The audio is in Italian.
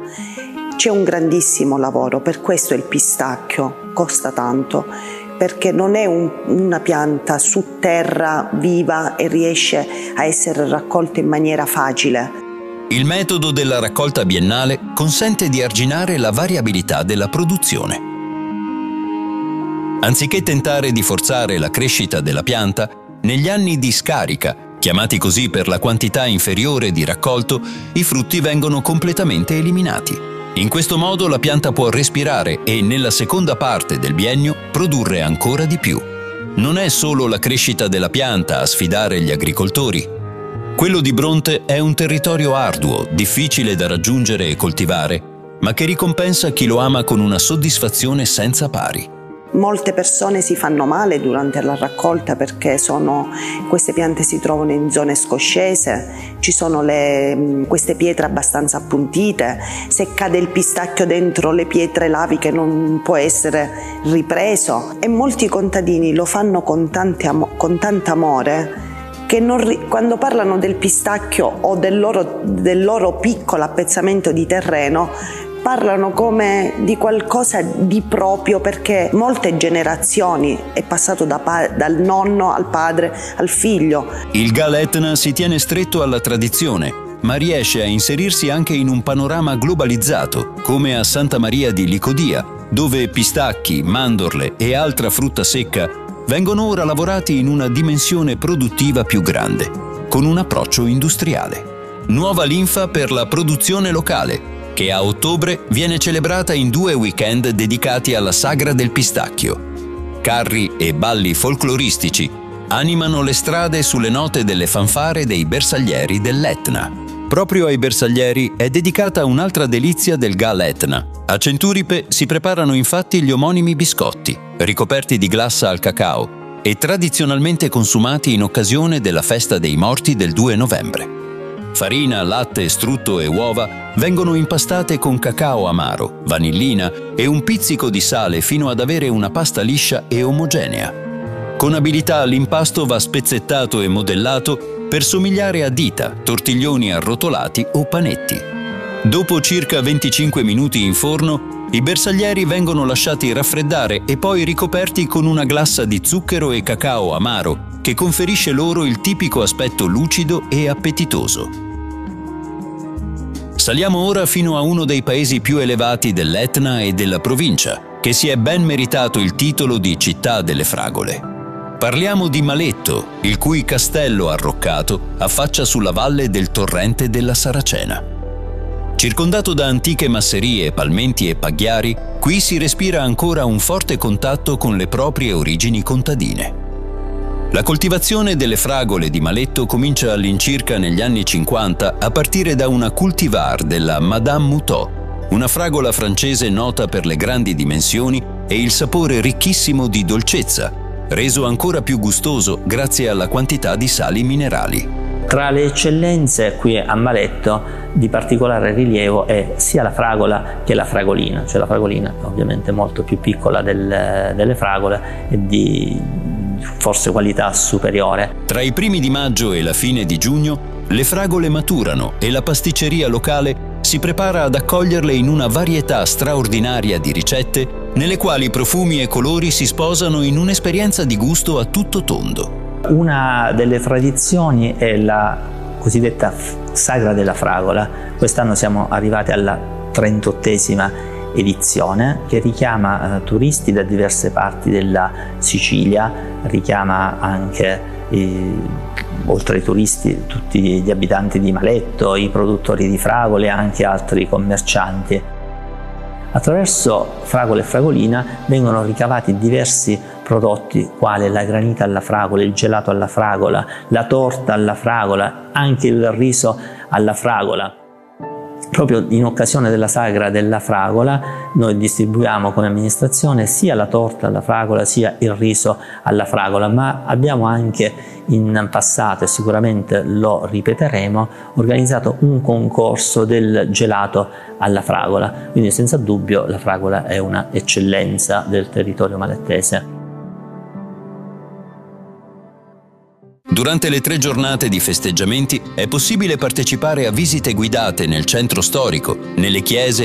C'è un grandissimo lavoro, per questo il pistacchio costa tanto, perché non è una pianta su terra viva e riesce a essere raccolta in maniera facile. Il metodo della raccolta biennale consente di arginare la variabilità della produzione. Anziché tentare di forzare la crescita della pianta, negli anni di scarica, chiamati così per la quantità inferiore di raccolto, i frutti vengono completamente eliminati. In questo modo la pianta può respirare e nella seconda parte del biennio produrre ancora di più. Non è solo la crescita della pianta a sfidare gli agricoltori. Quello di Bronte è un territorio arduo, difficile da raggiungere e coltivare, ma che ricompensa chi lo ama con una soddisfazione senza pari. Molte persone si fanno male durante la raccolta perché queste piante si trovano in zone scoscese, ci sono queste pietre abbastanza appuntite, se cade il pistacchio dentro le pietre laviche non può essere ripreso e molti contadini lo fanno con tanto amore che quando parlano del pistacchio o del loro piccolo appezzamento di terreno parlano come di qualcosa di proprio, perché molte generazioni è passato dal nonno al padre al figlio. Il GAL Etna si tiene stretto alla tradizione, ma riesce a inserirsi anche in un panorama globalizzato, come a Santa Maria di Licodia, dove pistacchi, mandorle e altra frutta secca vengono ora lavorati in una dimensione produttiva più grande, con un approccio industriale. Nuova linfa per la produzione locale, che a ottobre viene celebrata in 2 weekend dedicati alla sagra del pistacchio. Carri e balli folcloristici animano le strade sulle note delle fanfare dei bersaglieri dell'Etna. Proprio ai bersaglieri è dedicata un'altra delizia del GAL Etna. A Centuripe si preparano infatti gli omonimi biscotti, ricoperti di glassa al cacao e tradizionalmente consumati in occasione della festa dei morti del 2 novembre. Farina, latte, strutto e uova vengono impastate con cacao amaro, vanillina e un pizzico di sale fino ad avere una pasta liscia e omogenea. Con abilità l'impasto va spezzettato e modellato per somigliare a dita, tortiglioni arrotolati o panetti. Dopo circa 25 minuti in forno, i bersaglieri vengono lasciati raffreddare e poi ricoperti con una glassa di zucchero e cacao amaro che conferisce loro il tipico aspetto lucido e appetitoso. Saliamo ora fino a uno dei paesi più elevati dell'Etna e della provincia, che si è ben meritato il titolo di città delle fragole. Parliamo di Maletto, il cui castello arroccato affaccia sulla valle del torrente della Saracena. Circondato da antiche masserie, palmenti e pagliari, qui si respira ancora un forte contatto con le proprie origini contadine. La coltivazione delle fragole di Maletto comincia all'incirca negli anni 50 a partire da una cultivar della Madame Moutot, una fragola francese nota per le grandi dimensioni e il sapore ricchissimo di dolcezza, reso ancora più gustoso grazie alla quantità di sali minerali. Tra le eccellenze qui a Maletto di particolare rilievo è sia la fragola che la fragolina, cioè la fragolina ovviamente molto più piccola delle fragole e di forse qualità superiore. Tra i primi di maggio e la fine di giugno le fragole maturano e la pasticceria locale si prepara ad accoglierle in una varietà straordinaria di ricette nelle quali profumi e colori si sposano in un'esperienza di gusto a tutto tondo. Una delle tradizioni è la cosiddetta sagra della fragola. Quest'anno siamo arrivati alla 38esima edizione che richiama turisti da diverse parti della Sicilia, richiama anche oltre ai turisti tutti gli abitanti di Maletto, i produttori di fragole e anche altri commercianti. Attraverso fragole e fragolina vengono ricavati diversi prodotti quali la granita alla fragola, il gelato alla fragola, la torta alla fragola, anche il riso alla fragola. Proprio in occasione della sagra della fragola noi distribuiamo come amministrazione sia la torta alla fragola sia il riso alla fragola, ma abbiamo anche in passato, e sicuramente lo ripeteremo, organizzato un concorso del gelato alla fragola, quindi senza dubbio la fragola è una eccellenza del territorio malettese. Durante le 3 giornate di festeggiamenti è possibile partecipare a visite guidate nel centro storico, nelle chiese